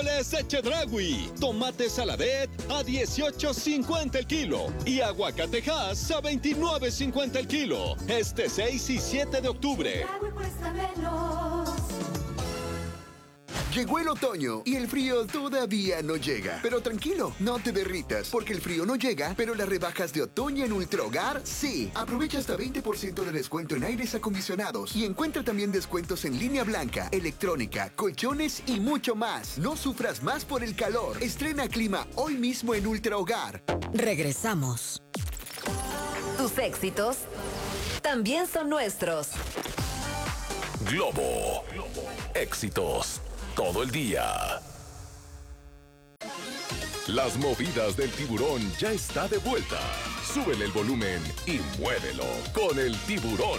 Frijoles Chedraui, tomate saladet a 18.50 el kilo y aguacatejas a 29.50 el kilo. Este 6 y 7 de octubre. Llegó el otoño y el frío todavía no llega. Pero tranquilo, no te derritas, porque el frío no llega, pero las rebajas de otoño en Ultrahogar sí. Aprovecha hasta 20% de descuento en aires acondicionados y encuentra también descuentos en línea blanca, electrónica, colchones y mucho más. No sufras más por el calor. Estrena clima hoy mismo en Ultrahogar. Regresamos. Tus éxitos también son nuestros. Globo. Éxitos todo el día. Las movidas del tiburón ya está de vuelta. Súbele el volumen y muévelo con el tiburón.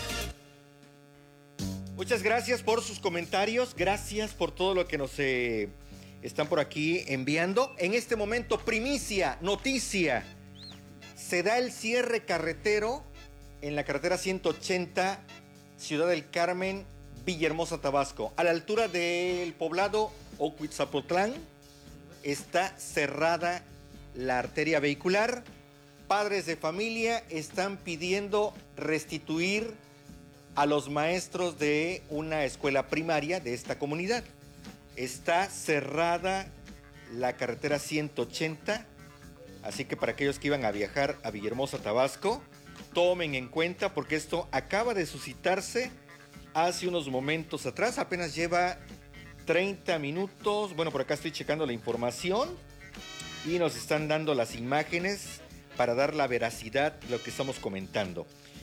Muchas gracias por sus comentarios. Gracias por todo lo que nos están por aquí enviando. En este momento, primicia, noticia. Se da el cierre carretero en la carretera 180, Ciudad del Carmen, Villahermosa, Tabasco. A la altura del poblado Ocuitzapotlán está cerrada la arteria vehicular. Padres de familia están pidiendo restituir a los maestros de una escuela primaria de esta comunidad. Está cerrada la carretera 180, así que para aquellos que iban a viajar a Villahermosa, Tabasco, tomen en cuenta porque esto acaba de suscitarse hace unos momentos atrás, apenas lleva 30 minutos. Bueno, por acá estoy checando la información y nos están dando las imágenes para dar la veracidad de lo que estamos comentando.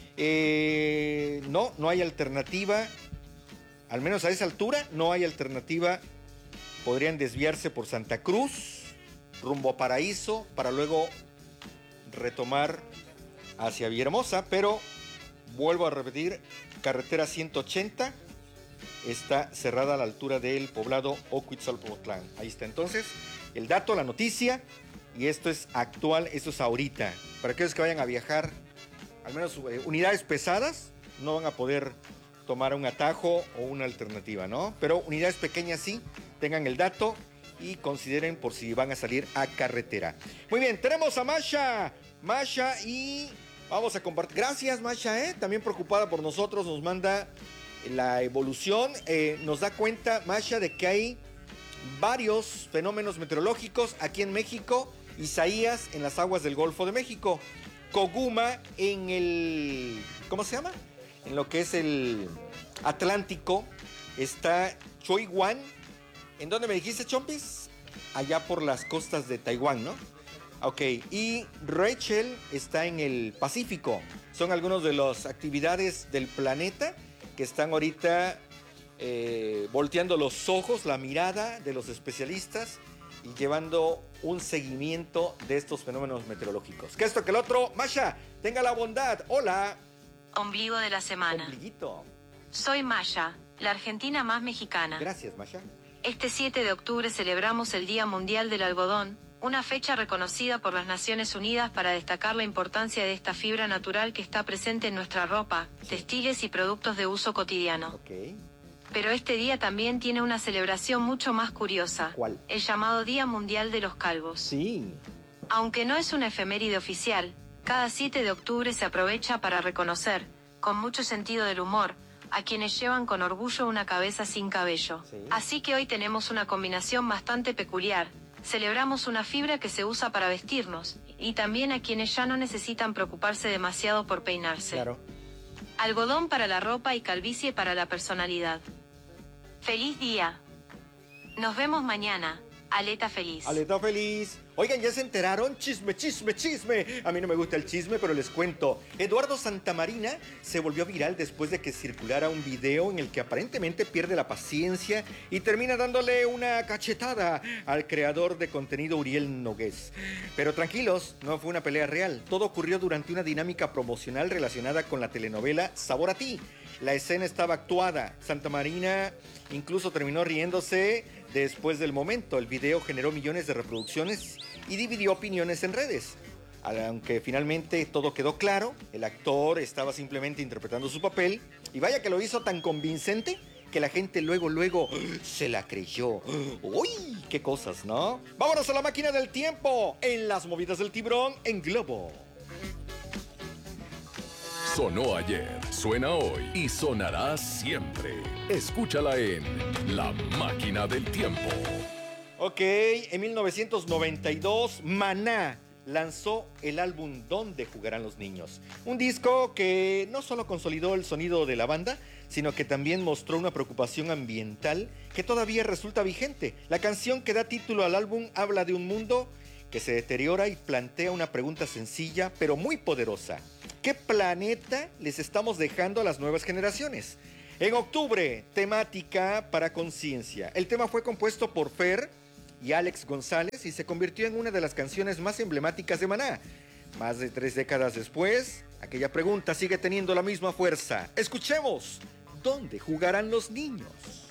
No hay alternativa, al menos a esa altura no hay alternativa. Podrían desviarse por Santa Cruz, rumbo a Paraíso, para luego retomar hacia Villahermosa, pero vuelvo a repetir, carretera 180 está cerrada a la altura del poblado Ocuitzapotlán. Ahí está entonces el dato, la noticia, y esto es actual, esto es ahorita. Para aquellos que vayan a viajar, al menos unidades pesadas, no van a poder tomar un atajo o una alternativa, ¿no? Pero unidades pequeñas sí, tengan el dato y consideren por si van a salir a carretera. Muy bien, tenemos a Masha y vamos a compartir. Gracias, Masha, también preocupada por nosotros, nos manda la evolución. Nos da cuenta, Masha, de que hay varios fenómenos meteorológicos aquí en México. Isaías en las aguas del Golfo de México. Koguma en el... ¿cómo se llama? En lo que es el Atlántico. Está Choiwan. ¿En dónde me dijiste, Chompis? Allá por las costas de Taiwán, ¿no? Ok, y Rachel está en el Pacífico. Son algunas de las actividades del planeta que están ahorita volteando los ojos, la mirada de los especialistas y llevando un seguimiento de estos fenómenos meteorológicos. Que esto, que el otro. Masha, tenga la bondad. Hola. Ombligo de la semana. Ombliguito. Soy Masha, la argentina más mexicana. Gracias, Masha. Este 7 de octubre celebramos el Día Mundial del Algodón, una fecha reconocida por las Naciones Unidas para destacar la importancia de esta fibra natural que está presente en nuestra ropa, textiles y productos de uso cotidiano. Ok. Pero este día también tiene una celebración mucho más curiosa. ¿Cuál? El llamado Día Mundial de los Calvos. Sí. Aunque no es una efeméride oficial, cada 7 de octubre se aprovecha para reconocer, con mucho sentido del humor, a quienes llevan con orgullo una cabeza sin cabello. Sí. Así que hoy tenemos una combinación bastante peculiar. Celebramos una fibra que se usa para vestirnos, y también a quienes ya no necesitan preocuparse demasiado por peinarse. Claro. Algodón para la ropa y calvicie para la personalidad. ¡Feliz día! Nos vemos mañana. Aleta feliz. Aleta feliz. Oigan, ¿ya se enteraron? Chisme, chisme, chisme. A mí no me gusta el chisme, pero les cuento. Eduardo Santamarina se volvió viral después de que circulara un video en el que aparentemente pierde la paciencia y termina dándole una cachetada al creador de contenido Uriel Nogués. Pero tranquilos, no fue una pelea real. Todo ocurrió durante una dinámica promocional relacionada con la telenovela Sabor a Ti. La escena estaba actuada. Santamarina incluso terminó riéndose después del momento. El video generó millones de reproducciones y dividió opiniones en redes. Aunque finalmente todo quedó claro, el actor estaba simplemente interpretando su papel y vaya que lo hizo tan convincente que la gente luego se la creyó. ¡Uy! qué cosas, ¿no? Vámonos a la máquina del tiempo en las movidas del tiburón en Globo. Sonó ayer, suena hoy y sonará siempre. Escúchala en La Máquina del Tiempo. Ok, en 1992, Maná lanzó el álbum Donde Jugarán los Niños. Un disco que no solo consolidó el sonido de la banda, sino que también mostró una preocupación ambiental que todavía resulta vigente. La canción que da título al álbum habla de un mundo que se deteriora y plantea una pregunta sencilla, pero muy poderosa. ¿Qué planeta les estamos dejando a las nuevas generaciones? En octubre, temática para conciencia. El tema fue compuesto por Fer y Alex González y se convirtió en una de las canciones más emblemáticas de Maná. Más de 3 décadas después, aquella pregunta sigue teniendo la misma fuerza. Escuchemos, ¿dónde jugarán los niños?